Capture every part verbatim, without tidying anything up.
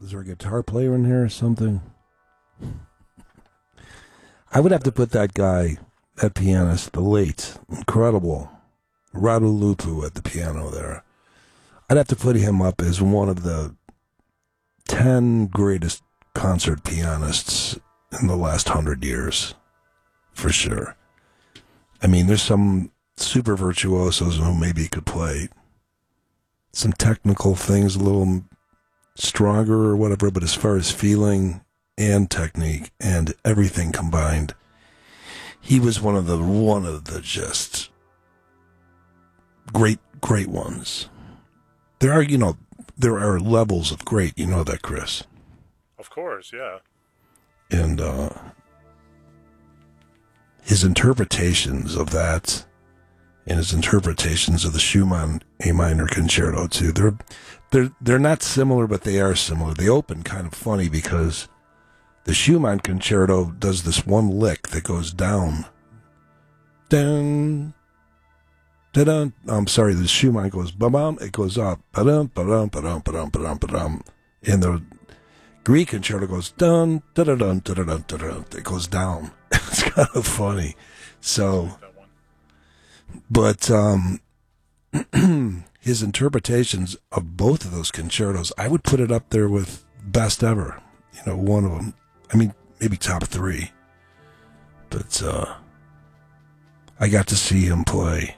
Is there a guitar player in here or something? I would have to put that guy, that pianist, the late, incredible Radu Lupu at the piano there. I'd have to put him up as one of the ten greatest concert pianists in the last hundred years, for sure. I mean, there's some super virtuosos who maybe could play some technical things a little stronger or whatever, but as far as feeling and technique and everything combined, he was one of the one of the just great, great ones. There are, you know, there are levels of great, you know that, Chris. Of course, yeah. And uh, his interpretations of that and his interpretations of the Schumann A minor concerto too, they're they're they're not similar, but they are similar. They open kind of funny because the Schumann concerto does this one lick that goes down. Dun, da-dun. I'm sorry, the Schumann goes ba-bum, it goes up. Ba-dum, ba-dum, ba-dum, ba-dum, ba-dum, ba-dum. And the Greek concerto goes dun, da-da-dun, da-da-dun, da-da-dun. It goes down. It's kind of funny. So, but um, his interpretations of both of those concertos, I would put it up there with best ever. You know, one of them. I mean, maybe top three. But uh, I got to see him play.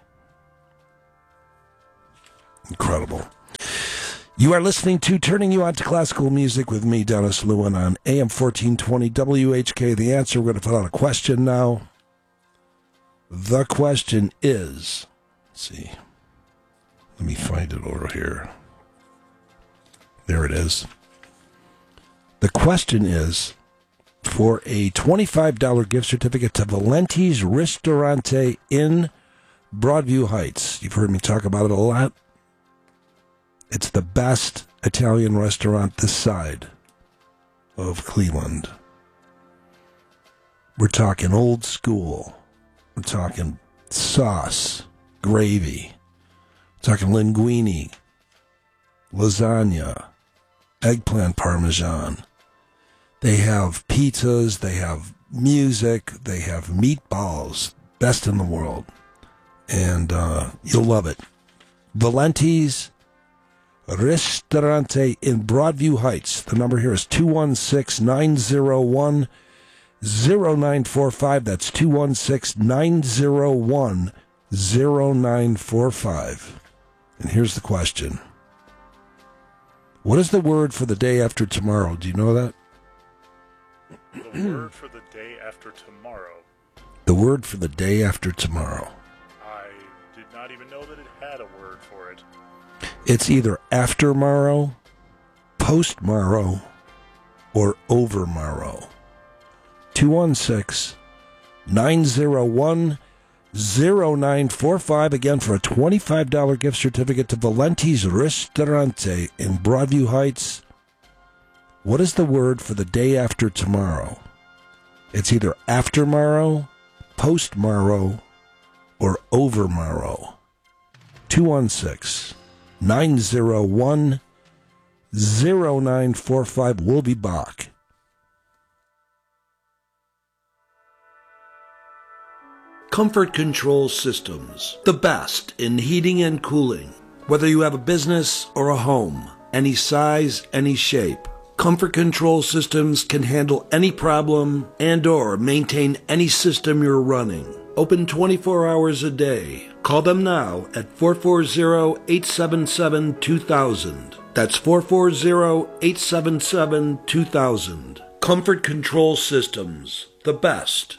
Incredible. You are listening to Turning You On to Classical Music with me, Dennis Lewin, on A M fourteen twenty W H K. The answer, we're going to fill out a question now. The question is, let's see. Let me find it over here. There it is. The question is, for a twenty-five dollars gift certificate to Valenti's Ristorante in Broadview Heights. You've heard me talk about it a lot. It's the best Italian restaurant this side of Cleveland. We're talking old school. We're talking sauce, gravy. We're talking linguine, lasagna, eggplant parmesan. They have pizzas, they have music, they have meatballs. Best in the world. And uh, you'll love it. Valenti's Ristorante in Broadview Heights. The number here is two one six, nine zero one, zero nine four five. That's two one six, nine zero one, zero nine four five. And here's the question. What is the word for the day after tomorrow? Do you know that? The word for the day after tomorrow. The word for the day after tomorrow. I did not even know that it had a word for it. It's either after morrow, post morrow, or over morrow. two one six, nine zero one, zero nine four five. Again, for a twenty-five dollars gift certificate to Valenti's Ristorante in Broadview Heights. What is the word for the day after tomorrow? It's either after morrow, post morrow, or over morrow. two one six, nine zero one, zero nine four five. We'll be back. Comfort Control Systems, the best in heating and cooling. Whether you have a business or a home, any size, any shape, Comfort Control Systems can handle any problem and or maintain any system you're running. Open twenty-four hours a day. Call them now at four four zero, eight seven seven, two thousand. That's four four zero, eight seven seven, two thousand. Comfort Control Systems, the best.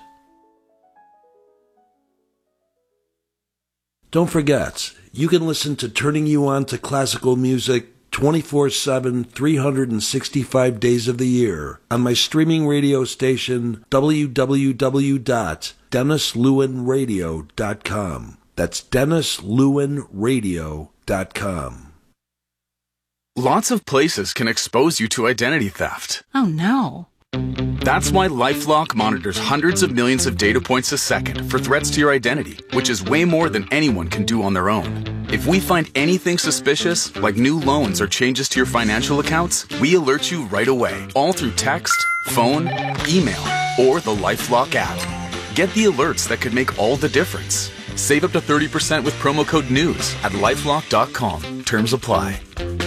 Don't forget, you can listen to Turning You On to Classical Music twenty-four seven, three hundred sixty-five days of the year on my streaming radio station, w w w dot dennis lewin radio dot com. That's dennis lewin radio dot com. Lots of places can expose you to identity theft. Oh, no. That's why LifeLock monitors hundreds of millions of data points a second for threats to your identity, which is way more than anyone can do on their own. If we find anything suspicious, like new loans or changes to your financial accounts, we alert you right away, all through text, phone, email, or the LifeLock app. Get the alerts that could make all the difference. Save up to thirty percent with promo code NEWS at lifelock dot com. Terms apply.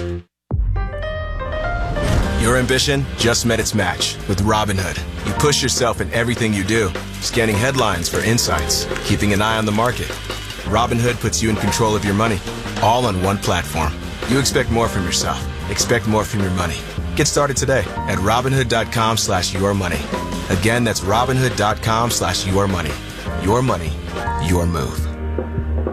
Your ambition just met its match with Robinhood. You push yourself in everything you do, scanning headlines for insights, keeping an eye on the market. Robinhood puts you in control of your money, all on one platform. You expect more from yourself. Expect more from your money. Get started today at Robinhood.com slash your money. Again, that's Robinhood.com slash your money. Your money, your move.